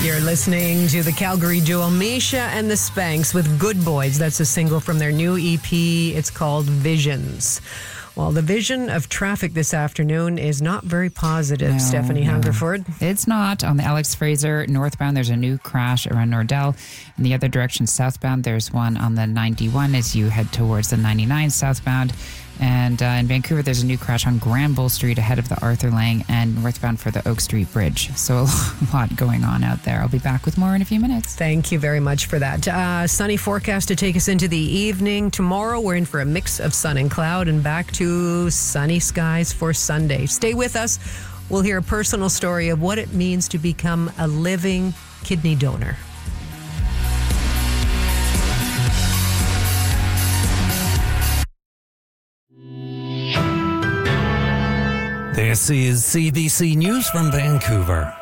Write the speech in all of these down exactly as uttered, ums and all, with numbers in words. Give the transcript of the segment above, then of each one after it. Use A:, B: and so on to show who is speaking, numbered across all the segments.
A: You're listening to the Calgary duo Misha and the Spanks with Good Boys. That's a single from their new E P. It's called Visions. Well, the vision of traffic this afternoon is not very positive,
B: no,
A: Stephanie
B: no.
A: Hungerford.
B: It's not. On the Alex Fraser northbound, there's a new crash around Nordell. In the other direction, southbound, there's one on the ninety-one as you head towards the ninety-nine southbound. And uh, in Vancouver, there's a new crash on Granville Street ahead of the Arthur Lang and northbound for the Oak Street Bridge. So a lot going on out there. I'll be back with more in a few minutes.
A: Thank you very much for that. Uh, sunny forecast to take us into the evening. Tomorrow, we're in for a mix of sun and cloud and back to sunny skies for Sunday. Stay with us. We'll hear a personal story of what it means to become a living kidney donor.
C: This is C B C News from Vancouver.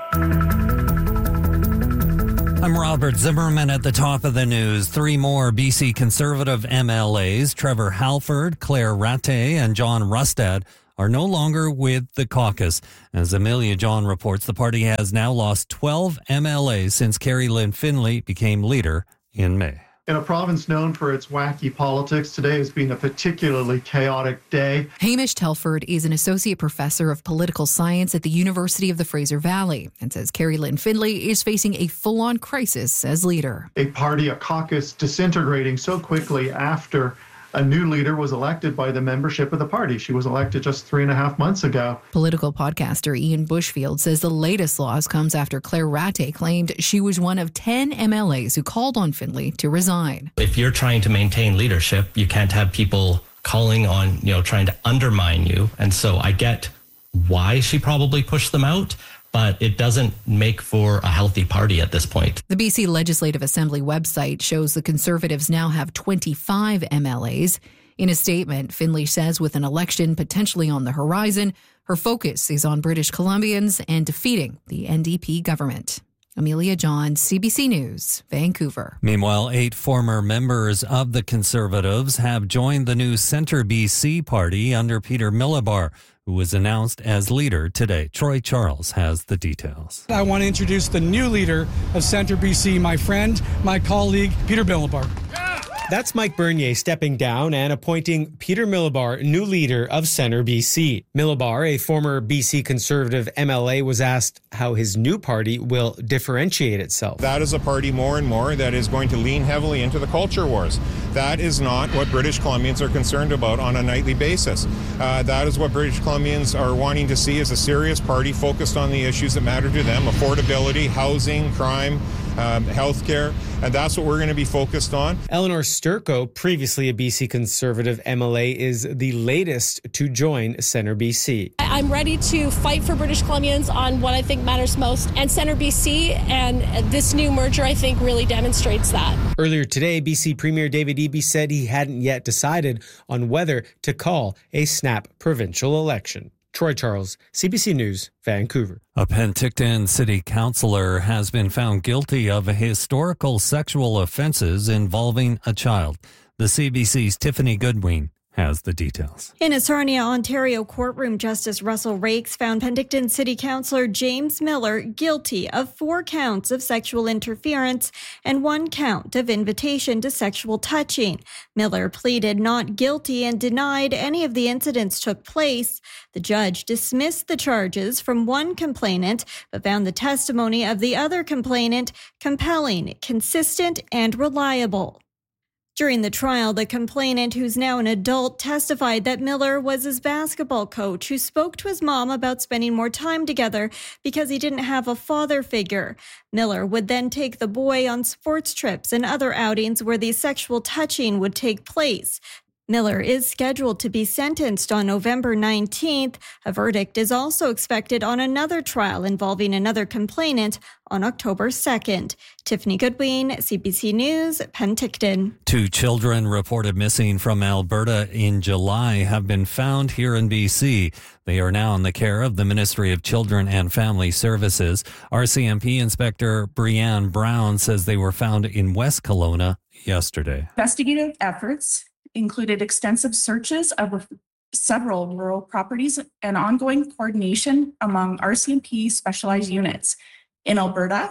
C: I'm Robert Zimmerman at the top of the news. Three more B C Conservative M L As, Trevor Halford, Claire Ratte, and John Rustad, are no longer with the caucus. As Amelia John reports, the party has now lost twelve M L As since Carrie Lynn Finlay became leader in May.
D: In a province known for its wacky politics, today has been a particularly chaotic day.
E: Hamish Telford is an associate professor of political science at the University of the Fraser Valley and says Carrie Lynn Finlay is facing a full-on crisis as leader.
D: A party, a caucus disintegrating so quickly after a new leader was elected by the membership of the party. She was elected just three and a half months ago.
E: Political podcaster Ian Bushfield says the latest loss comes after Claire Ratte claimed she was one of ten M L As who called on Finlay to resign.
F: If you're trying to maintain leadership, you can't have people calling on, you know, trying to undermine you. And so I get why she probably pushed them out, but it doesn't make for a healthy party at this point.
E: The B C Legislative Assembly website shows the Conservatives now have twenty-five M L As. In a statement, Finlay says with an election potentially on the horizon, her focus is on British Columbians and defeating the N D P government. Amelia John, C B C News, Vancouver.
C: Meanwhile, eight former members of the Conservatives have joined the new Centre B C party under Peter Millibar, who was announced as leader today. Troy Charles has the details.
G: I want to introduce the new leader of Centre B C, my friend, my colleague, Peter Millibar.
H: That's Mike Bernier stepping down and appointing Peter Millibar new leader of Centre B C. Millibar, a former B C Conservative M L A, was asked how his new party will differentiate itself.
I: That is a party more and more that is going to lean heavily into the culture wars. That is not what British Columbians are concerned about on a nightly basis. Uh, that is what British Columbians are wanting to see as a serious party focused on the issues that matter to them: affordability, housing, crime, um, healthcare, and that's what we're going to be focused on.
H: Eleanor Sturko, previously a B C Conservative M L A, is the latest to join Centre B C.
J: I'm ready to fight for British Columbians on what I think matters most, and Centre B C and this new merger, I think, really demonstrates that.
H: Earlier today, B C Premier David Eby said he hadn't yet decided on whether to call a snap provincial election. Troy Charles, C B C News, Vancouver.
C: A Penticton city councillor has been found guilty of historical sexual offenses involving a child. The C B C's Tiffany Goodwin has the details.
K: In a Sarnia, Ontario courtroom, Justice Russell Rakes found Penticton City Councillor James Miller guilty of four counts of sexual interference and one count of invitation to sexual touching. Miller pleaded not guilty and denied any of the incidents took place. The judge dismissed the charges from one complainant, but found the testimony of the other complainant compelling, consistent, and reliable. During the trial, the complainant, who's now an adult, testified that Miller was his basketball coach who spoke to his mom about spending more time together because he didn't have a father figure. Miller would then take the boy on sports trips and other outings where the sexual touching would take place. Miller is scheduled to be sentenced on November nineteenth. A verdict is also expected on another trial involving another complainant on October second. Tiffany Goodwin, C B C News, Penticton.
C: Two children reported missing from Alberta in July have been found here in B C. They are now in the care of the Ministry of Children and Family Services. R C M P Inspector Brianne Brown says they were found in West Kelowna yesterday.
L: Investigative efforts included extensive searches of several rural properties and ongoing coordination among R C M P specialized units in Alberta,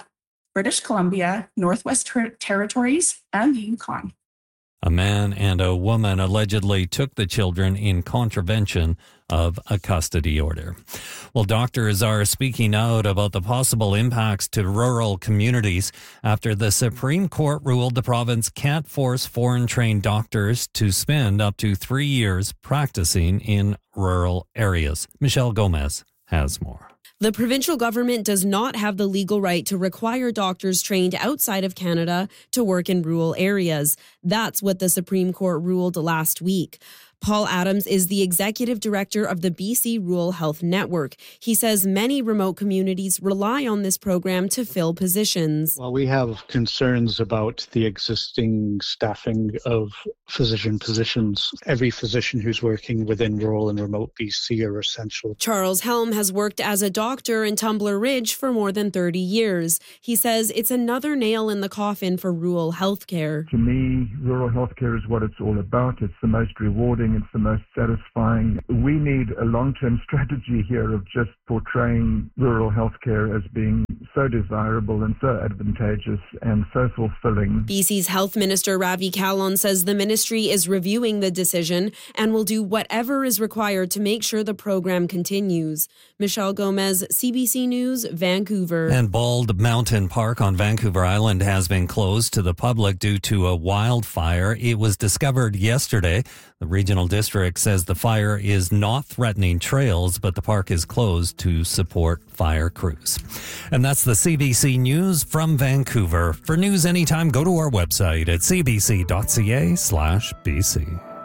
L: British Columbia, Northwest Ter- Territories, and the Yukon.
C: A man and a woman allegedly took the children in contravention of a custody order. Well, doctors are speaking out about the possible impacts to rural communities after the Supreme Court ruled the province can't force foreign-trained doctors to spend up to three years practicing in rural areas. Michelle Gomez has more.
M: The provincial government does not have the legal right to require doctors trained outside of Canada to work in rural areas. That's what the Supreme Court ruled last week. Paul Adams is the executive director of the B C Rural Health Network. He says many remote communities rely on this program to fill positions.
N: Well, we have concerns about the existing staffing of physician positions. Every physician who's working within rural and remote B C are essential.
M: Charles Helm has worked as a doctor in Tumbler Ridge for more than thirty years. He says it's another nail in the coffin for rural healthcare.
O: To me, rural healthcare is what it's all about. It's the most rewarding. It's the most satisfying. We need a long-term strategy here of just portraying rural healthcare as being so desirable and so advantageous and so fulfilling.
M: B C's Health Minister Ravi Kahlon says the ministry is reviewing the decision and will do whatever is required to make sure the program continues. Michelle Gomez, C B C News, Vancouver.
C: And Bald Mountain Park on Vancouver Island has been closed to the public due to a wildfire. It was discovered yesterday. The regional district says the fire is not threatening trails, but the park is closed to support fire crews. And that's the C B C News from Vancouver. For news anytime, go to our website at cbc.ca slash BC.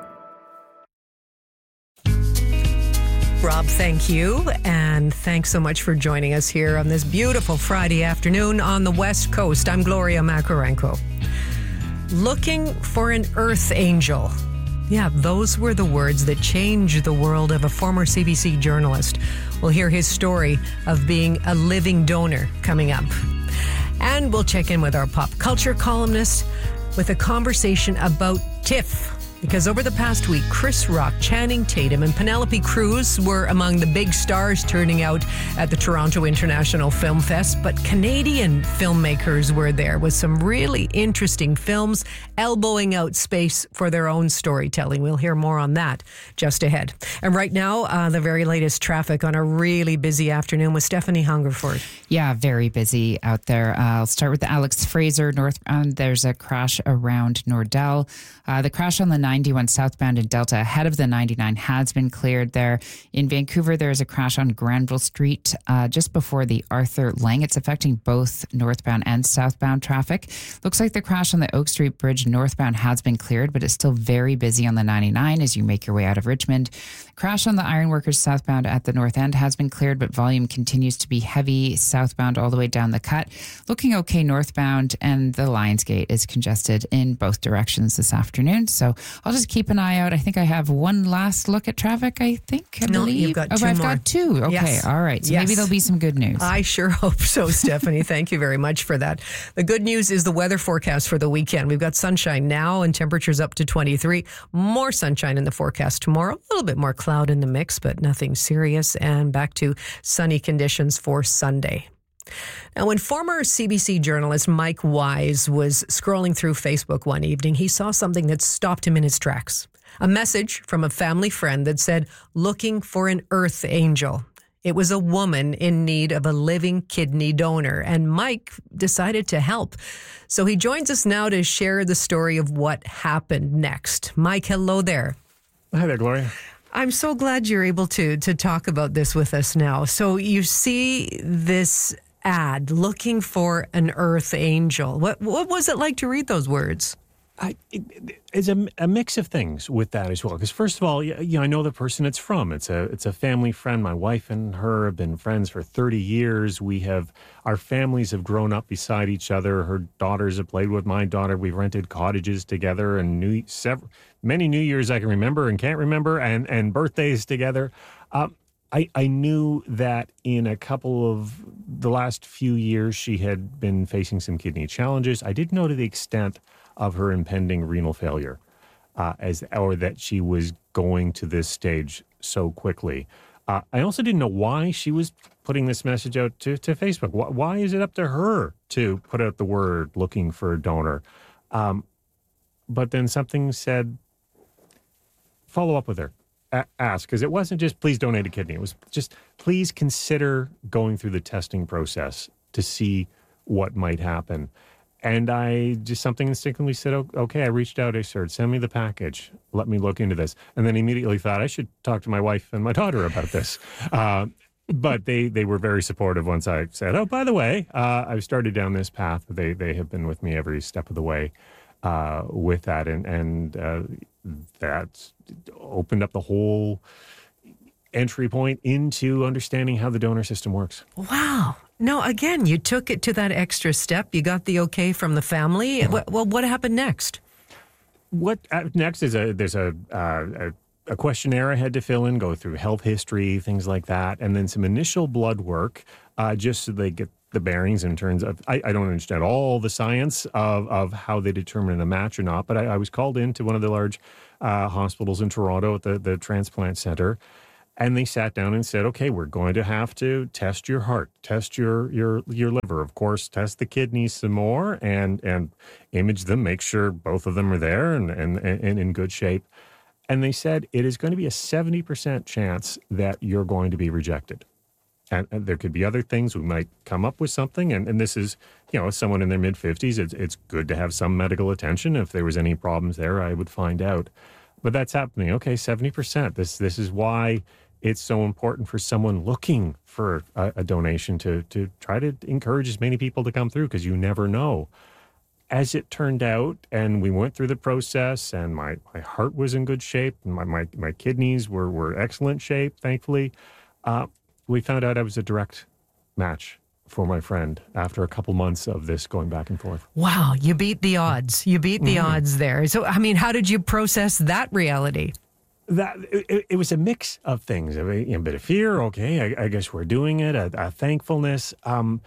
A: Rob, thank you. And thanks so much for joining us here on this beautiful Friday afternoon on the West Coast. I'm Gloria Makarenko. Looking for an earth angel. Yeah, those were the words that changed the world of a former C B C journalist. We'll hear his story of being a living donor coming up. And we'll check in with our pop culture columnist with a conversation about TIFF. Because over the past week, Chris Rock, Channing Tatum, and Penelope Cruz were among the big stars turning out at the Toronto International Film Fest. But Canadian filmmakers were there with some really interesting films, elbowing out space for their own storytelling. We'll hear more on that just ahead. And right now, uh, the very latest traffic on a really busy afternoon with Stephanie Hungerford.
B: Yeah, very busy out there. Uh, I'll start with the Alex Fraser northbound. There's a crash around Nordell. Uh, the crash on the ninety-one southbound in Delta ahead of the ninety-nine has been cleared there. In Vancouver, there is a crash on Granville Street uh, just before the Arthur Lang. It's affecting both northbound and southbound traffic. Looks like the crash on the Oak Street Bridge northbound has been cleared, but it's still very busy on the ninety-nine as you make your way out of Richmond. Crash on the Ironworkers southbound at the north end has been cleared, but volume continues to be heavy southbound all the way down the cut. Looking okay northbound, and the Lionsgate is congested in both directions this afternoon. So I'll just keep an eye out. I think I have one last look at traffic, I think. I
A: no,
B: believe.
A: you've got two
B: oh, I've
A: more.
B: got two. Okay,
A: yes.
B: All right. So
A: yes.
B: maybe there'll be some good news.
A: I sure hope so, Stephanie. Thank you very much for that. The good news is the weather forecast for the weekend. We've got sunshine now and temperatures up to twenty-three. More sunshine in the forecast tomorrow. A little bit more cloud in the mix, but nothing serious. And back to sunny conditions for Sunday. Now, when former C B C journalist Mike Wise was scrolling through Facebook one evening, he saw something that stopped him in his tracks. A message from a family friend that said, "Looking for an earth angel." It was a woman in need of a living kidney donor, and Mike decided to help. So he joins us now to share the story of what happened next. Mike, hello there.
P: Hi there, Gloria.
A: I'm so glad you're able to to talk about this with us now. So you see this ad, looking for an earth angel. What what was it like to read those words?
P: I, it, it's a, a mix of things with that as well. Because first of all, you, you know, I know the person it's from. It's a it's a family friend. My wife and her have been friends for thirty years. We have our families have grown up beside each other. Her daughters have played with my daughter. We've rented cottages together, and new several many New Years I can remember and can't remember, and and birthdays together. Um, I, I knew that in a couple of the last few years, she had been facing some kidney challenges. I didn't know to the extent of her impending renal failure, uh, as or that she was going to this stage so quickly. Uh, I also didn't know why she was putting this message out to, to Facebook. Why, why is it up to her to put out the word looking for a donor? Um, but then something said, follow up with her, a- ask, because it wasn't just please donate a kidney. It was just please consider going through the testing process to see what might happen. And I just something instinctively said, okay, I reached out. I said, send me the package. Let me look into this. And then immediately thought I should talk to my wife and my daughter about this. Uh, but they, they were very supportive once I said, oh, by the way, uh, I've started down this path. They they have been with me every step of the way uh, with that. And, and uh, that opened up the whole entry point into understanding how the donor system works.
A: Wow. No, again, you took it to that extra step. You got the okay from the family.
P: Uh-huh.
A: Well, what happened next?
P: What uh, next is a there's a, uh, a a questionnaire I had to fill in, go through health history, things like that, and then some initial blood work, uh, just so they get the bearings in terms of. I, I don't understand all the science of of how they determine a match or not, but I, I was called into one of the large uh, hospitals in Toronto at the the transplant center. And they sat down and said, okay, we're going to have to test your heart, test your your your liver, of course, test the kidneys some more and and image them, make sure both of them are there and, and, and in good shape. And they said it is going to be a seventy percent chance that you're going to be rejected. And, and there could be other things. We might come up with something. And, and this is, you know, someone in their mid-fifties, it's, it's good to have some medical attention. If there was any problems there, I would find out. But that's happening. Okay, seventy percent. This This is why it's so important for someone looking for a, a donation to to try to encourage as many people to come through, because you never know. As it turned out, and we went through the process, and my, my heart was in good shape, and my, my, my kidneys were, were excellent shape, thankfully, uh, we found out I was a direct match for my friend after a couple months of this going back and forth.
A: Wow, you beat the odds. You beat the
P: Mm-hmm.
A: odds there. So, I mean, how did you process that reality?
P: That it, it was a mix of things. I mean, a bit of fear. Okay, I, I guess we're doing it. A, a thankfulness. Um,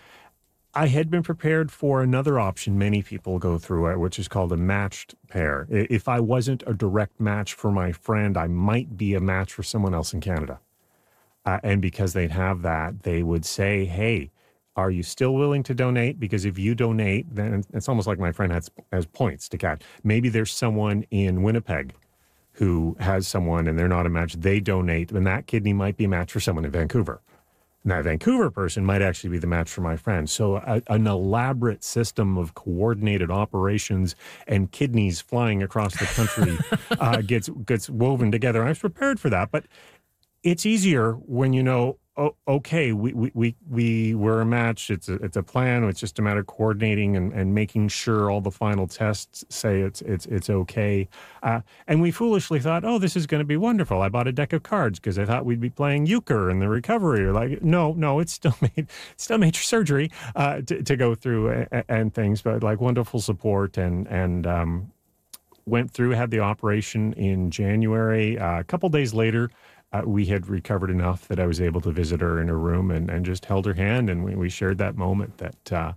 P: I had been prepared for another option many people go through, which is called a matched pair. If I wasn't a direct match for my friend, I might be a match for someone else in Canada. Uh, and because they'd have that, they would say, hey, are you still willing to donate? Because if you donate, then it's almost like my friend has, has points to catch. Maybe there's someone in Winnipeg who has someone and they're not a match, they donate, and that kidney might be a match for someone in Vancouver. And that Vancouver person might actually be the match for my friend. So a, an elaborate system of coordinated operations and kidneys flying across the country uh, gets gets woven together. I was prepared for that, but it's easier when you know, oh, okay, we, we, we, we were a match. It's a, it's a plan. It's just a matter of coordinating and, and making sure all the final tests say it's it's it's okay. Uh, and we foolishly thought, oh, this is going to be wonderful. I bought a deck of cards because I thought we'd be playing euchre in the recovery. Or like, no, no, it's still made still major surgery uh, to, to go through and, and things, but like wonderful support and and um, went through, had the operation in January. Uh, a couple days later, Uh, we had recovered enough that I was able to visit her in her room and, and just held her hand. And we, we shared that moment that uh,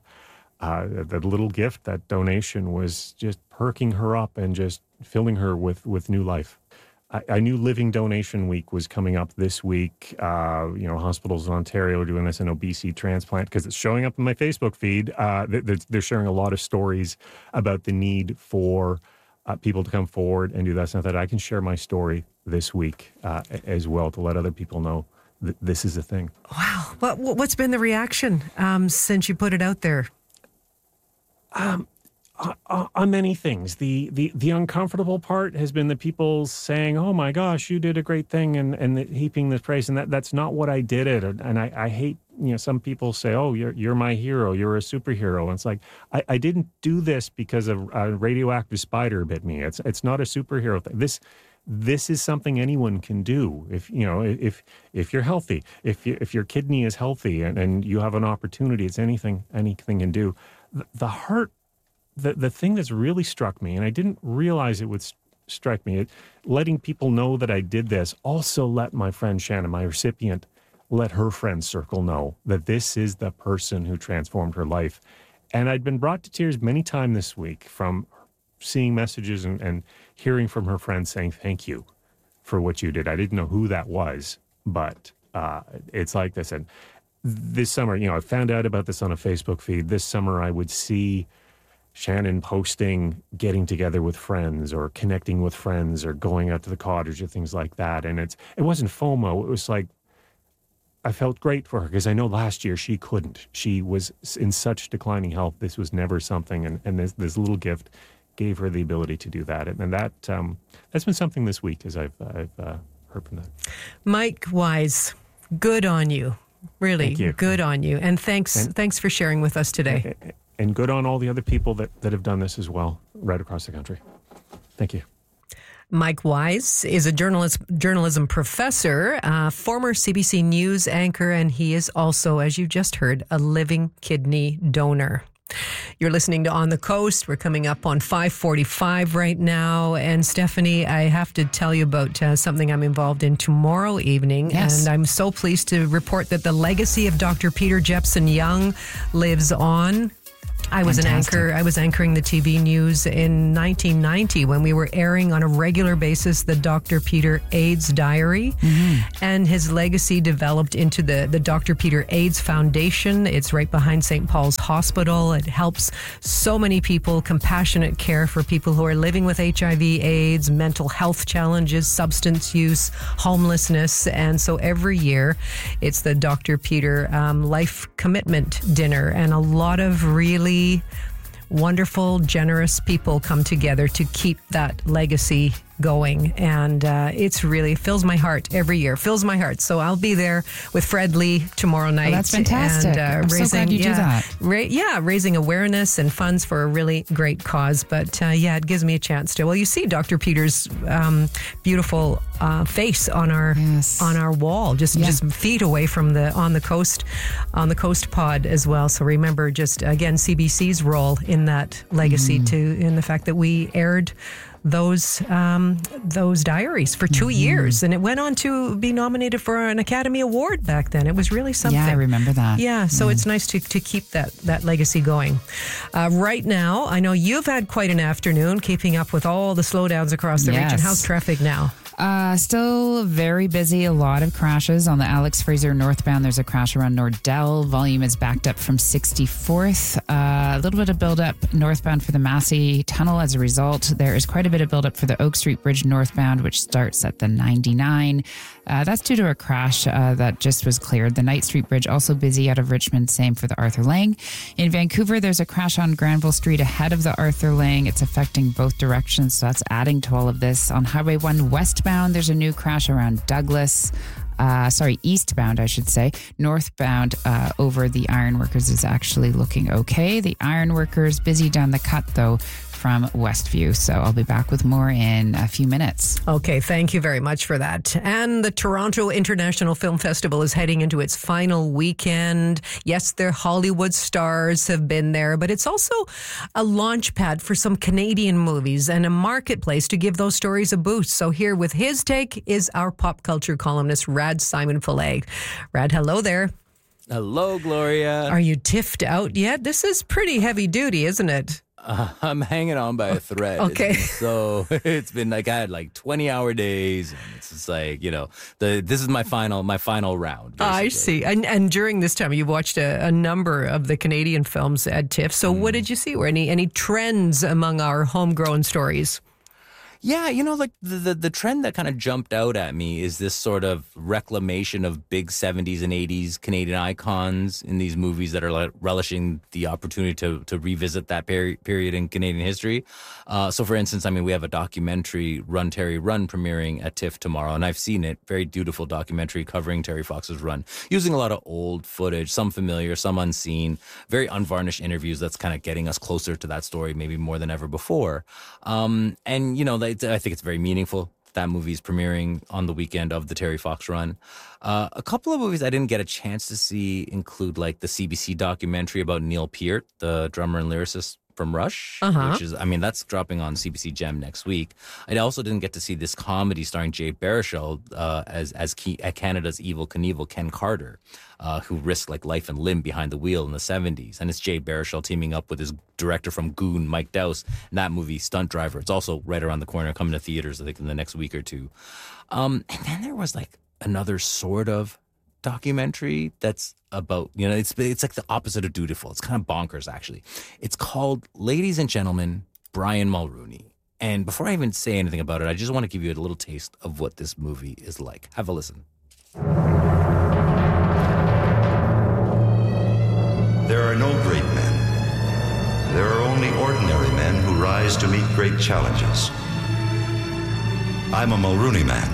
P: uh, that little gift, that donation was just perking her up and just filling her with, with new life. I, I knew Living Donation Week was coming up this week. Uh, you know, hospitals in Ontario are doing this, in B C transplant, because it's showing up in my Facebook feed. Uh, they're, they're sharing a lot of stories about the need for Uh, people to come forward and do that stuff, that I can share my story this week uh, as well to let other people know that this is a thing.
A: Wow. What, what's been the reaction um, since you put it out there?
P: Um, on, on many things. The, the the uncomfortable part has been the people saying, oh my gosh, you did a great thing, and, and the, heaping the praise. And that, that's not what I did it. And I, I hate, you know, some people say, oh, you're you're my hero, you're a superhero. And it's like, I, I didn't do this because a, a radioactive spider bit me. It's it's not a superhero thing. This this is something anyone can do. If you know, if if you're healthy, if you, if your kidney is healthy and, and you have an opportunity, it's anything anything can do. The, the heart, the the thing that's really struck me, and I didn't realize it would st- strike me, it, letting people know that I did this also let my friend Shannon, my recipient, let her friend circle know that this is the person who transformed her life. And I'd been brought to tears many times this week from seeing messages and, and hearing from her friends saying, thank you for what you did. I didn't know who that was, but Uh, it's like this. And this summer, you know, I found out about this on a Facebook feed. This summer, I would see Shannon posting getting together with friends or connecting with friends or going out to the cottage or things like that. And it's it wasn't FOMO. It was like, I felt great for her because I know last year she couldn't. She was in such declining health. This was never something. And, and this, this little gift gave her the ability to do that. And, and that, um, that's been something this week as I've, I've uh, heard from that.
A: Mike Wise, good on you. Really
P: Thank you.
A: Good on you. And thanks
P: And-
A: thanks for sharing with us today.
P: And good on all the other people that, that have done this as well, right across the country. Thank you.
A: Mike Wise is a journalist, journalism professor, uh, former C B C News anchor, and he is also, as you just heard, a living kidney donor. You're listening to On the Coast. We're coming up on five forty-five right now. And Stephanie, I have to tell you about uh, something I'm involved in tomorrow evening.
B: Yes.
A: And I'm so pleased to report that the legacy of Doctor Peter Jepson-Young lives on. I was
B: Fantastic.
A: an anchor. I was anchoring the T V news in nineteen ninety when we were airing on a regular basis the Doctor Peter AIDS Diary,
B: Mm-hmm.
A: and his legacy developed into the the Doctor Peter AIDS Foundation. It's right behind Saint Paul's Hospital. It helps so many people, compassionate care for people who are living with H I V AIDS, mental health challenges, substance use, homelessness, and so every year it's the Doctor Peter um, Life Commitment Dinner, and a lot of really wonderful, generous people come together to keep that legacy going. And uh, it's really fills my heart every year, fills my heart. So I'll be there with Fred Lee tomorrow night.
B: Oh, that's fantastic.
A: And, uh,
B: I'm so
A: raising,
B: glad you do
A: yeah,
B: that.
A: Ra- yeah, raising awareness and funds for a really great cause. But uh, yeah, it gives me a chance to. Well, you see Doctor Peter's um, beautiful uh, face on our
B: Yes.
A: on our wall, just
B: Yeah.
A: just feet away from the on the coast on the coast pod as well. So remember, just again, C B C's role in that legacy
B: Mm.
A: to in the fact that we aired those um, those diaries for two
B: Mm-hmm.
A: years, and it went on to be nominated for an Academy Award back then. It was really something.
B: Yeah, I remember that.
A: Yeah, so it's nice to, to keep that, that legacy going. Uh, right now, I know you've had quite an afternoon keeping up with all the slowdowns across the region.
B: Yes.
A: How's traffic now?
B: Uh, still very busy. A lot of crashes on the Alex Fraser northbound. There's a crash around Nordell. Volume is backed up from sixty-fourth. Uh, a little bit of buildup northbound for the Massey Tunnel as a result. There is quite a bit of buildup for the Oak Street Bridge northbound, which starts at the ninety-nine. Uh, that's due to a crash uh, that just was cleared. The Knight Street Bridge also busy out of Richmond. Same for the Arthur Lang. In Vancouver, there's a crash on Granville Street ahead of the Arthur Lang. It's affecting both directions, so that's adding to all of this. On Highway one westbound, there's a new crash around Douglas. Uh, sorry, eastbound, I should say. Northbound uh, over the Ironworkers is actually looking okay. The Ironworkers busy down the cut, though, from Westview. So I'll be back with more in a few minutes.
A: Okay, thank you very much for that. And the Toronto International Film Festival is heading into its final weekend. Yes, their Hollywood stars have been there, but it's also a launch pad for some Canadian movies and a marketplace to give those stories a boost. So here with his take is our pop culture columnist, Rad Simon Fillet. Rad, hello there.
Q: Hello, Gloria.
A: Are you tiffed out yet? This is pretty heavy duty, isn't it?
Q: Uh, I'm hanging on by a thread.
A: Okay.
Q: It's been so it's been like I had like twenty hour days, and it's just like, you know, the this is my final my final round.
A: I
Q: basically.
A: see. And and during this time, you've watched a, a number of the Canadian films at TIFF. So what did you see? Were any any trends among our homegrown stories?
Q: Yeah, you know, like the, the, the trend that kind of jumped out at me is this sort of reclamation of big seventies and eighties Canadian icons in these movies that are like relishing the opportunity to to revisit that peri- period in Canadian history. Uh, so, for instance, I mean, we have a documentary, Run, Terry, Run, premiering at TIFF tomorrow, and I've seen it. Very dutiful documentary covering Terry Fox's run, using a lot of old footage, some familiar, some unseen, very unvarnished interviews that's kind of getting us closer to that story maybe more than ever before. Um, and, you know, they I think it's very meaningful. That movie is premiering on the weekend of the Terry Fox run. Uh, a couple of movies I didn't get a chance to see include like the C B C documentary about Neil Peart, the drummer and lyricist from Rush,
A: Uh-huh.
Q: which is, I mean, that's dropping on C B C Gem next week. I also didn't get to see this comedy starring Jay Baruchel uh, as as Ke- Canada's Evel Knievel, Ken Carter, uh, who risked like life and limb behind the wheel in the seventies. And it's Jay Baruchel teaming up with his director from Goon, Mike Dowse, and that movie, Stunt Driver. It's also right around the corner, coming to theaters, I think, in the next week or two. Um, and then there was like another sort of documentary that's about, you know, it's it's like the opposite of Dutiful. It's kind of bonkers, actually. It's called Ladies and Gentlemen, Brian Mulroney. And before I even say anything about it, I just want to give you a little taste of what this movie is like. Have a listen.
R: There are no great men. There are only ordinary men who rise to meet great challenges. I'm a Mulroney man.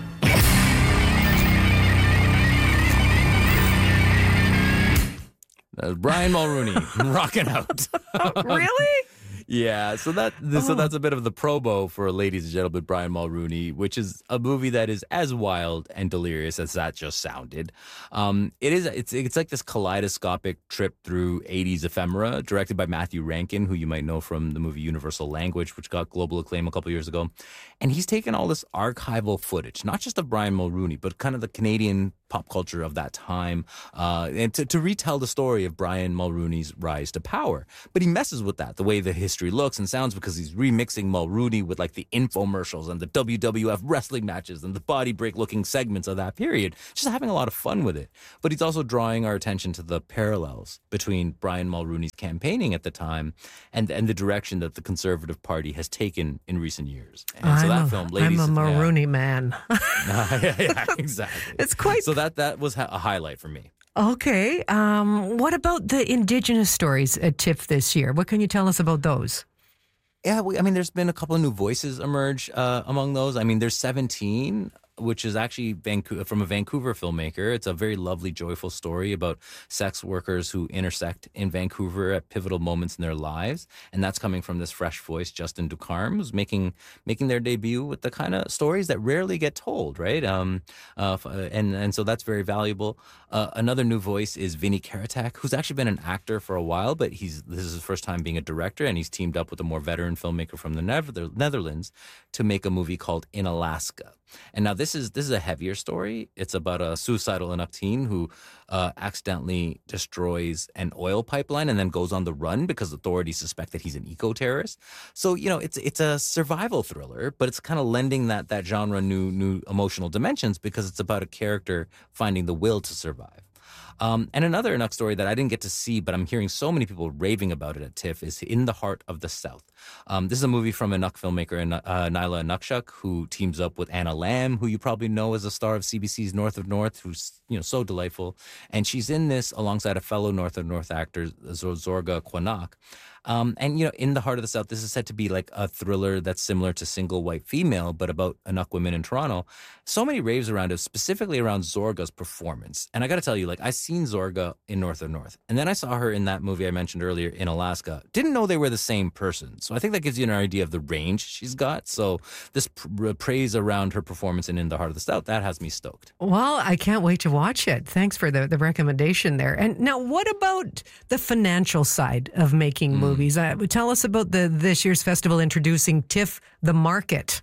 Q: Uh, Brian Mulroney rocking out.
A: Really?
Q: Yeah, so that so that's a bit of the promo for Ladies and Gentlemen, Brian Mulroney, which is a movie that is as wild and delirious as that just sounded. Um, it is it's it's like this kaleidoscopic trip through eighties ephemera, directed by Matthew Rankin, who you might know from the movie Universal Language, which got global acclaim a couple years ago. And he's taken all this archival footage, not just of Brian Mulroney, but kind of the Canadian pop culture of that time, uh, and to, to retell the story of Brian Mulroney's rise to power. But he messes with that, the way the history looks and sounds, because he's remixing Mulroney with like the infomercials and the W W F wrestling matches and the body break looking segments of that period, just having a lot of fun with it. But he's also drawing our attention to the parallels between Brian Mulroney's campaigning at the time and, and the direction that the Conservative Party has taken in recent years. And so
A: I'm
Q: that
A: a,
Q: film, ladies,
A: I'm a Mulroney
Q: yeah.
A: man.
Q: yeah, yeah, exactly.
A: It's quite...
Q: So that, that was a highlight for me.
A: Okay. Um, what about the Indigenous stories at TIFF this year? What can you tell us about those?
Q: Yeah, we, I mean, there's been a couple of new voices emerge uh, among those. I mean, there's seventeen, which is actually Vancouver, from a Vancouver filmmaker. It's a very lovely, joyful story about sex workers who intersect in Vancouver at pivotal moments in their lives. And that's coming from this fresh voice, Justin Ducarme, who's making making their debut with the kind of stories that rarely get told, right? Um, uh, and, and so that's very valuable. Uh, another new voice is Vinny Karatak, who's actually been an actor for a while, but he's this is his first time being a director, and he's teamed up with a more veteran filmmaker from the Nether- Netherlands to make a movie called In Alaska. And now this is this is a heavier story. It's about a suicidal enough teen who uh, accidentally destroys an oil pipeline and then goes on the run because authorities suspect that he's an eco-terrorist. So, you know, it's it's a survival thriller, but it's kind of lending that that genre new new emotional dimensions because it's about a character finding the will to survive. Um, and another Inuk story that I didn't get to see, but I'm hearing so many people raving about it at TIFF, is In the Heart of the South. Um, this is a movie from Inuk filmmaker uh, Nyla Inukshuk, who teams up with Anna Lamb, who you probably know as a star of C B C's North of North, who's you know so delightful. And she's in this alongside a fellow North of North actor, Zorga Quanok. Um, and, you know, In the Heart of the South, this is said to be like a thriller that's similar to Single White Female, but about Inuk women in Toronto. So many raves around it, specifically around Zorga's performance. And I got to tell you, like, I seen Zorga in North of North. And then I saw her in that movie I mentioned earlier, In Alaska. Didn't know they were the same person. So I think that gives you an idea of the range she's got. So this pr- praise around her performance in In the Heart of the South, that has me stoked.
A: Well, I can't wait to watch it. Thanks for the, the recommendation there. And now, what about the financial side of making mm. movies? Uh, tell us about the this year's festival introducing TIFF The Market.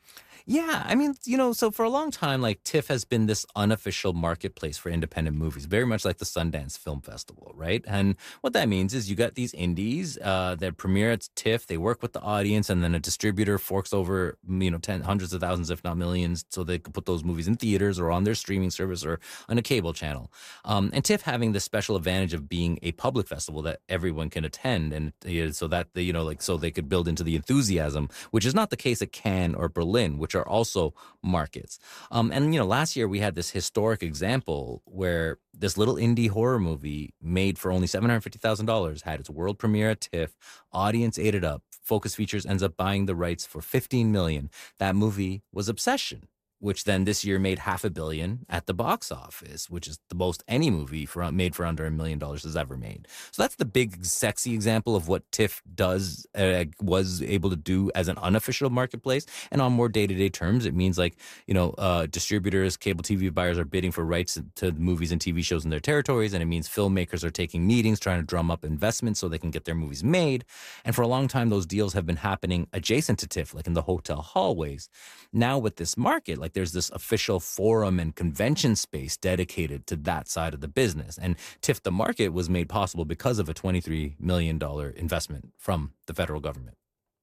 Q: Yeah, I mean, you know, so for a long time, like, TIFF has been this unofficial marketplace for independent movies, very much like the Sundance Film Festival, right? And what that means is you got these indies uh, that premiere at TIFF, they work with the audience, and then a distributor forks over, you know, ten, hundreds of thousands, if not millions, so they could put those movies in theaters or on their streaming service or on a cable channel. Um, and TIFF having the special advantage of being a public festival that everyone can attend, and you know, so that, you know, like, so they could build into the enthusiasm, which is not the case at Cannes or Berlin, which are also markets. Um, and, you know, last year we had this historic example where this little indie horror movie made for only seven hundred fifty thousand dollars had its world premiere at TIFF, audience ate it up, Focus Features ends up buying the rights for fifteen million dollars. That movie was Obsession, which then this year made half a billion at the box office, which is the most any movie for, made for under a million dollars has ever made. So that's the big, sexy example of what TIFF does, uh, was able to do as an unofficial marketplace. And on more day-to-day terms, it means like, you know, uh, distributors, cable T V buyers are bidding for rights to movies and T V shows in their territories. And it means filmmakers are taking meetings, trying to drum up investment so they can get their movies made. And for a long time, those deals have been happening adjacent to TIFF, like in the hotel hallways. Now with this market, like, there's this official forum and convention space dedicated to that side of the business. And TIFF The Market was made possible because of a twenty-three million dollars investment from the federal government.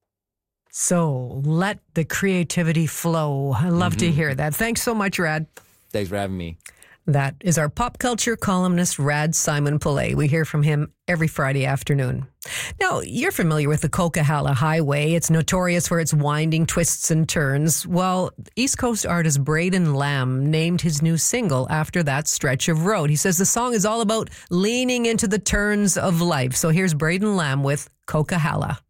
A: So let the creativity flow. I love mm-hmm. to hear that. Thanks so much, Rad.
Q: Thanks for having me.
A: That is our pop culture columnist, Rad Simon Pillay. We hear from him every Friday afternoon. Now, you're familiar with the Coquihalla Highway. It's notorious for its winding twists and turns. Well, East Coast artist Braden Lamb named his new single after that stretch of road. He says the song is all about leaning into the turns of life. So here's Braden Lamb with Coquihalla.